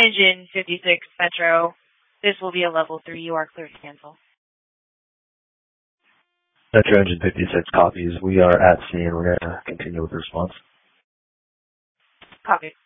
Engine 56 Metro. This will be a level 3. You are clear to cancel. Metro Engine 56 copies. We are at sea and we're going to continue with the response. Copy.